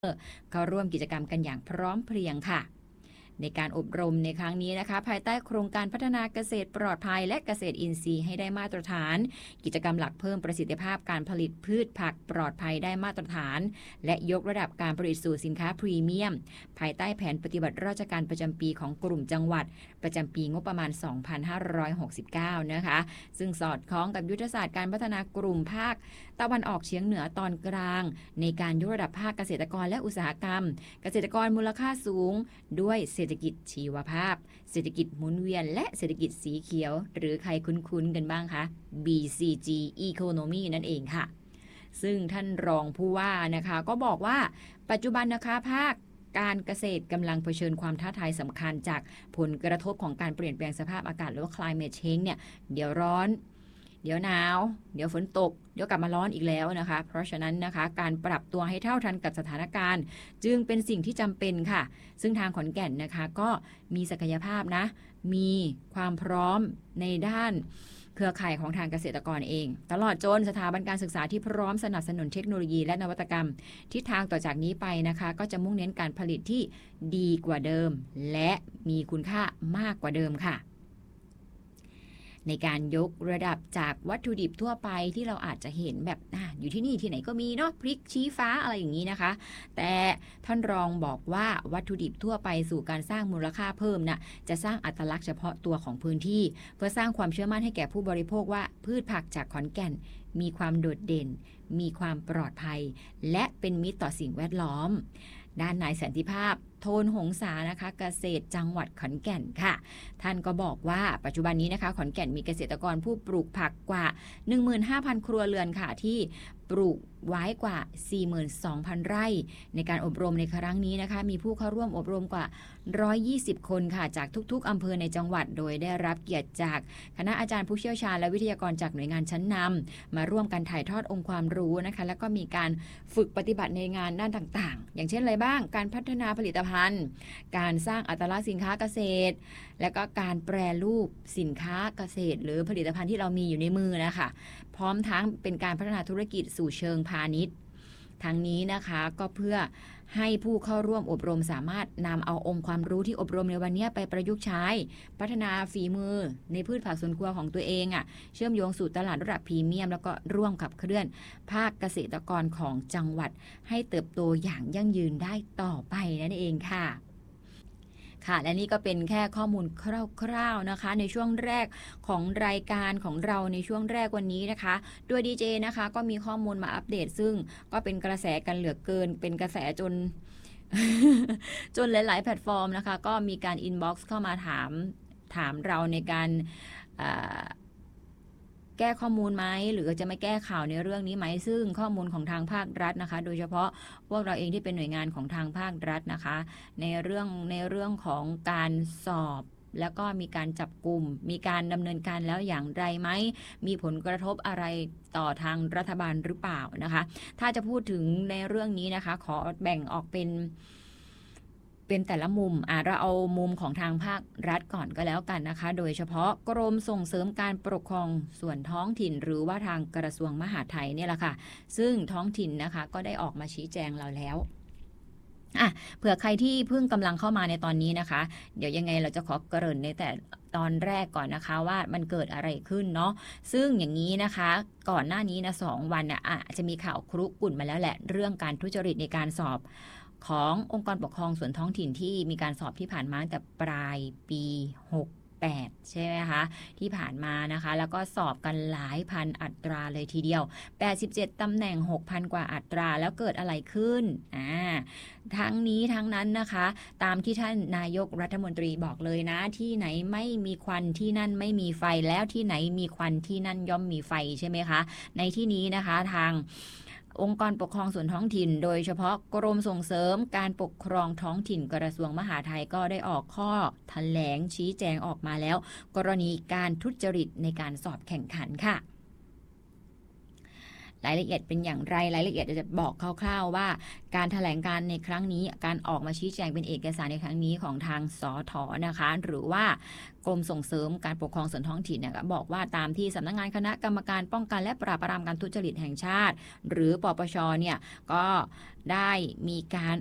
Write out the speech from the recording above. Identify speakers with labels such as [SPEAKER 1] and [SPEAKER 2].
[SPEAKER 1] เข้าร่วมกิจกรรมกันอย่างพร้อมเพรียงค่ะในการอบรมในครั้งนี้นะคะภายใต้โครงการพัฒนาเกษตรปลอดภัยและเกษตรอินทรีย์ให้ได้มาตรฐานกิจกรรมหลักเพิ่มประสิทธิภาพการผลิตพืชผักปลอดภัยได้มาตรฐานและยกระดับการผลิตสู่สินค้าพรีเมียมภายใต้แผนปฏิบัติราชการประจำปีของกลุ่มจังหวัดประจำปีงบประมาณ 2569 นะคะซึ่งสอดคล้องกับยุทธศาสตร์การพัฒนากลุ่มภาคตะวันออกเฉียงเหนือตอนกลางในการยกระดับภาคเกษตรกรและอุตสาหกรรมเกษตรกรมูลค่าสูงด้วยเศรษฐกิจชีวภาพเศรษฐกิจหมุนเวียนและเศรษฐกิจสีเขียวหรือใครคุ้นๆกันบ้างคะ BCG Economy นั่นเองค่ะซึ่งท่านรองผู้ว่านะคะก็บอกว่าปัจจุบันนะคะภาคการเกษตรกำลังเผชิญความท้าทายสำคัญจากผลกระทบของการเปลี่ยนแปลงสภาพอากาศหรือว่า climate change เนี่ยเดี๋ยวร้อนเดี๋ยวหนาวเดี๋ยวฝนตกเดี๋ยวกลับมาร้อนอีกแล้วนะคะเพราะฉะนั้นนะคะการปรับตัวให้เท่าทันกับสถานการณ์จึงเป็นสิ่งที่จำเป็นค่ะซึ่งทางขอนแก่นนะคะก็มีศักยภาพนะมีความพร้อมในด้านเครือข่ายของทางเกษตรกรเองตลอดจนสถาบันการศึกษาที่พร้อมสนับสนุนเทคโนโลยีและนวัตกรรมทิศทางต่อจากนี้ไปนะคะก็จะมุ่งเน้นการผลิตที่ดีกว่าเดิมและมีคุณค่ามากกว่าเดิมค่ะในการยกระดับจากวัตถุดิบทั่วไปที่เราอาจจะเห็นแบบอยู่ที่นี่ที่ไหนก็มีเนาะพริกชี้ฟ้าอะไรอย่างนี้นะคะแต่ท่านรองบอกว่าวัตถุดิบทั่วไปสู่การสร้างมูลค่าเพิ่มนะจะสร้างอัตลักษณ์เฉพาะตัวของพื้นที่เพื่อสร้างความเชื่อมั่นให้แก่ผู้บริโภคว่าพืชผักจากขอนแก่นมีความโดดเด่นมีความปลอดภัยและเป็นมิตรต่อสิ่งแวดล้อมด้านนายสันติภาพโทนหงษานะคะเกษตรจังหวัดขอนแก่นค่ะท่านก็บอกว่าปัจจุบันนี้นะคะขอนแก่นมีเกษตรกรผู้ปลูกผักกว่า 15,000 ครัวเรือนค่ะที่ปลูกไว้กว่า 42,000 ไร่ในการอบรมในครั้งนี้นะคะมีผู้เข้าร่วมอบรมกว่า120 คนค่ะจากทุกๆอำเภอในจังหวัดโดยได้รับเกียรติจากคณะอาจารย์ผู้เชี่ยวชาญและวิทยากรจากหน่วยงานชั้นนำมาร่วมกันถ่ายทอดองค์ความรู้นะคะแล้วก็มีการฝึกปฏิบัติในงานด้านต่างๆอย่างเช่นอะไรบ้างการพัฒนาผลิตภัณฑ์การสร้างอัตลักษณ์สินค้าเกษตรและก็การแปรรูปสินค้าเกษตรหรือผลิตภัณฑ์ที่เรามีอยู่ในมือนะคะพร้อมทั้งเป็นการพัฒนาธุรกิจสู่เชิงพาณิชย์ทั้งนี้นะคะก็เพื่อให้ผู้เข้าร่วมอบรมสามารถนำเอาองค์ความรู้ที่อบรมในวันนี้ไปประยุกต์ใช้พัฒนาฝีมือในพืชผักสวนครัวของตัวเองเชื่อมโยงสู่ตลาดระดับพรีเมียมแล้วก็ร่วมขับเคลื่อนภาคเกษตรกรของจังหวัดให้เติบโตอย่างยั่งยืนได้ต่อไปนั่นเองค่ะและนี่ก็เป็นแค่ข้อมูลคร่าวๆนะคะในช่วงแรกของรายการของเราในช่วงแรกวันนี้นะคะด้วยดีเจนะคะก็มีข้อมูลมาอัปเดตซึ่งก็เป็นกระแสกันเหลือเกินเป็นกระแสจน หลายๆแพลตฟอร์มนะคะก็มีการอินบ็อกซ์เข้ามาถามเราในการแก้ข้อมูลไหมหรือจะไม่แก้ข่าวในเรื่องนี้ไหมซึ่งข้อมูลของทางภาครัฐนะคะโดยเฉพาะพวกเราเองที่เป็นหน่วยงานของทางภาครัฐนะคะในเรื่องของการสอบแล้วก็มีการจับกลุ่มมีการดำเนินการแล้วอย่างไรไหมมีผลกระทบอะไรต่อทางรัฐบาลหรือเปล่านะคะถ้าจะพูดถึงในเรื่องนี้นะคะขอแบ่งออกเป็นแต่ละมุมเราเอามุมของทางภาครัฐก่อนก็แล้วกันนะคะโดยเฉพาะกรมส่งเสริมการปกครองส่วนท้องถิ่นหรือว่าทางกระทรวงมหาดไทยเนี่ยแหละค่ะซึ่งท้องถิ่นนะคะก็ได้ออกมาชี้แจงเราแล้วเผื่อใครที่เพิ่งกำลังเข้ามาในตอนนี้นะคะเดี๋ยวยังไงเราจะขอเกริ่นในแต่ตอนแรกก่อนนะคะว่ามันเกิดอะไรขึ้นเนาะซึ่งอย่างนี้นะคะก่อนหน้านี้นะ2 วันเนี่ยจะมีข่าวครุกุ่นมาแล้วแหละเรื่องการทุจริตในการสอบขององค์กรปกครองส่วนท้องถิ่นที่มีการสอบที่ผ่านมาตั้งแต่ปลายปี68ใช่ไหมคะที่ผ่านมานะคะแล้วก็สอบกันหลายพันอัตราเลยทีเดียว87ตำแหน่ง 6,000 กว่าอัตราแล้วเกิดอะไรขึ้นทั้งนี้ทั้งนั้นนะคะตามที่ท่านนายกรัฐมนตรีบอกเลยนะที่ไหนไม่มีควันที่นั่นไม่มีไฟแล้วที่ไหนมีควันที่นั่นย่อมมีไฟใช่ไหมคะในที่นี้นะคะทางองค์กรปกครองส่วนท้องถิ่นโดยเฉพาะกรมส่งเสริมการปกครองท้องถิ่นกระทรวงมหาดไทยก็ได้ออกข้อแถลงชี้แจงออกมาแล้วกรณีการทุจริตในการสอบแข่งขันค่ะรายละเอียดเป็นอย่างไรรายละเอียดจะบอกคร่าวๆว่าการแถลงการในครั้งนี้การออกมาชี้แจงเป็นเอกสารในครั้งนี้ของทางสทนะคะหรือว่ากรมส่งเสริมการปกครองส่วนท้องถิ่นเนี่ยบอกว่าตามที่สำนักงานคณะกรรมการป้องกันและปราบปรามการทุจริตแห่งชาติหรือปปชเนี่ยก็ได้มีการ